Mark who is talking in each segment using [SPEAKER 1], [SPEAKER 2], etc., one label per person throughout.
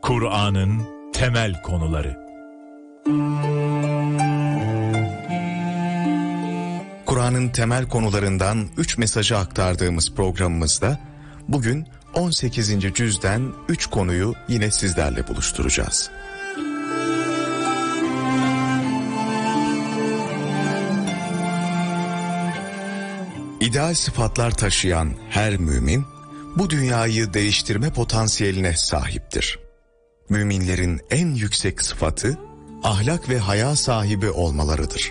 [SPEAKER 1] Kur'an'ın temel konuları.
[SPEAKER 2] Kur'an'ın temel konularından 3 mesajı aktardığımız programımızda bugün 18. cüzden 3 konuyu yine sizlerle buluşturacağız. İdeal sıfatlar taşıyan her mümin bu dünyayı değiştirme potansiyeline sahiptir. Müminlerin en yüksek sıfatı ahlak ve haya sahibi olmalarıdır.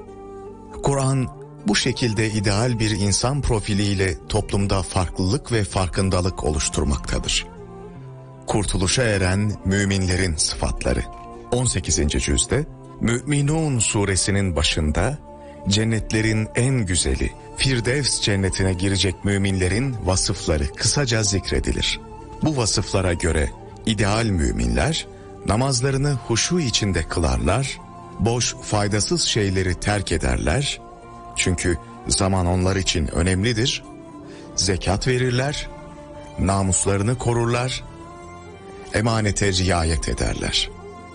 [SPEAKER 2] Kur'an bu şekilde ideal bir insan profiliyle toplumda farklılık ve farkındalık oluşturmaktadır. Kurtuluşa eren müminlerin sıfatları. 18. cüzde Mü'minun suresinin başında cennetlerin en güzeli Firdevs cennetine girecek müminlerin vasıfları kısaca zikredilir. Bu vasıflara göre ideal müminler namazlarını huşu içinde kılarlar, boş faydasız şeyleri terk ederler, çünkü zaman onlar için önemlidir, zekat verirler, namuslarını korurlar, emanete riayet ederler.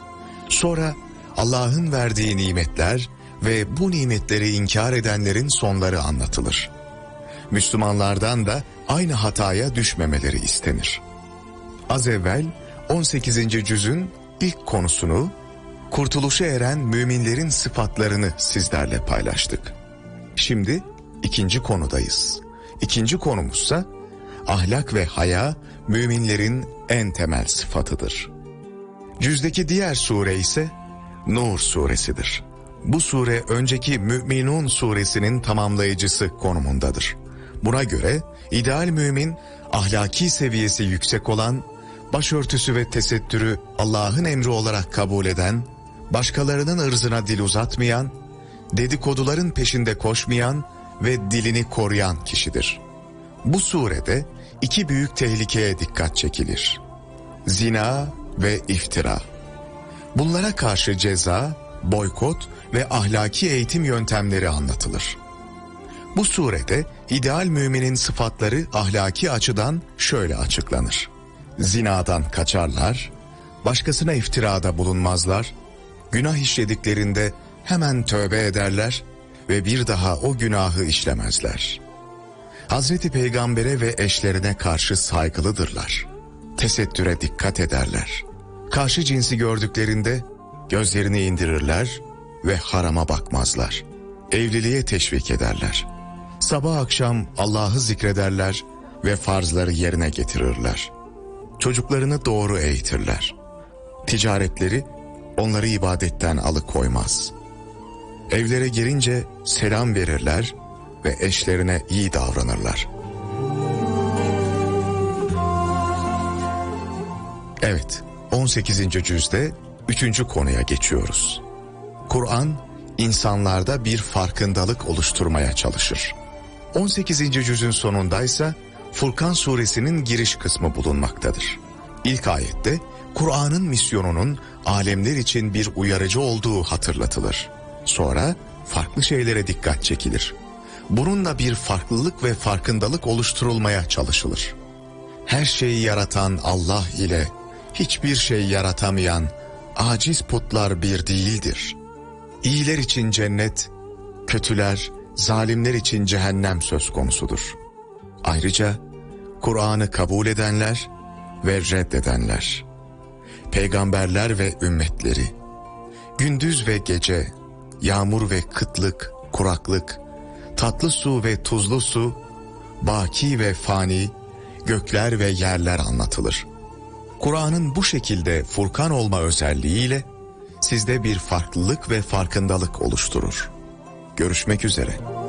[SPEAKER 2] Sonra Allah'ın verdiği nimetler ve bu nimetleri inkar edenlerin sonları anlatılır. Müslümanlardan da aynı hataya düşmemeleri istenir. Az evvel 18. cüzün ilk konusunu, kurtuluşa eren müminlerin sıfatlarını sizlerle paylaştık. Şimdi ikinci konudayız. İkinci konumuzsa ahlak ve haya müminlerin en temel sıfatıdır. Cüzdeki diğer sure ise Nur suresidir. Bu sure önceki Mü'minun suresinin tamamlayıcısı konumundadır. Buna göre ideal mümin ahlaki seviyesi yüksek olan, başörtüsü ve tesettürü Allah'ın emri olarak kabul eden, başkalarının ırzına dil uzatmayan, dedikoduların peşinde koşmayan ve dilini koruyan kişidir. Bu surede iki büyük tehlikeye dikkat çekilir: zina ve iftira. Bunlara karşı ceza, boykot ve ahlaki eğitim yöntemleri anlatılır. Bu surede ideal müminin sıfatları ahlaki açıdan şöyle açıklanır: zinadan kaçarlar, başkasına iftirada bulunmazlar, günah işlediklerinde hemen tövbe ederler ve bir daha o günahı işlemezler. Hazreti Peygamber'e ve eşlerine karşı saygılıdırlar. Tesettüre dikkat ederler. Karşı cinsi gördüklerinde gözlerini indirirler ve harama bakmazlar. Evliliğe teşvik ederler. Sabah akşam Allah'ı zikrederler ve farzları yerine getirirler. Çocuklarını doğru eğitirler. Ticaretleri onları ibadetten alıkoymaz. Evlere girince selam verirler ve eşlerine iyi davranırlar. Evet, 18. cüzde 3. konuya geçiyoruz. Kur'an insanlarda bir farkındalık oluşturmaya çalışır. 18. cüzün sonundaysa Furkan suresinin giriş kısmı bulunmaktadır. İlk ayette Kur'an'ın misyonunun alemler için bir uyarıcı olduğu hatırlatılır. Sonra farklı şeylere dikkat çekilir. Bununla bir farklılık ve farkındalık oluşturulmaya çalışılır. Her şeyi yaratan Allah ile hiçbir şey yaratamayan aciz putlar bir değildir. İyiler için cennet, kötüler, zalimler için cehennem söz konusudur. Ayrıca Kur'an'ı kabul edenler ve reddedenler, peygamberler ve ümmetleri, gündüz ve gece, yağmur ve kıtlık, kuraklık, tatlı su ve tuzlu su, baki ve fani, gökler ve yerler anlatılır. Kur'an'ın bu şekilde Furkan olma özelliğiyle sizde bir farklılık ve farkındalık oluşturur. Görüşmek üzere.